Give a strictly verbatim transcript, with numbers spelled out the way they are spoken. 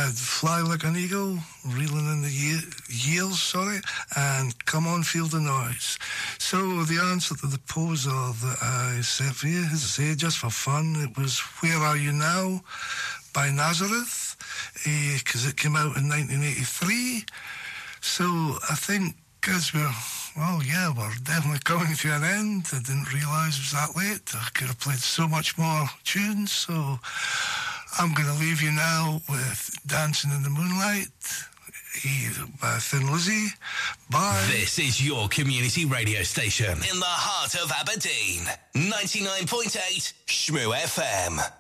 had Fly Like an Eagle, Reeling in the Ye- Years, sorry, and Come On, Feel the Noise. So the answer to the poser that I set for you, as I say, just for fun, it was Where Are You Now by Nazareth, because it came out in nineteen eighty-three. So I think as we're, well, yeah, we're definitely coming to an end. I didn't realise it was that late. I could have played so much more tunes, so I'm going to leave you now with Dancing in the Moonlight by Thin Lizzy. Bye. This is your community radio station in the heart of Aberdeen. ninety-nine point eight Shmoo F M.